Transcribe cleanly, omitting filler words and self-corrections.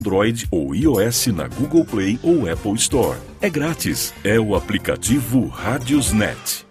Android ou iOS na Google Play ou Apple Store. É grátis. É o aplicativo Radiosnet.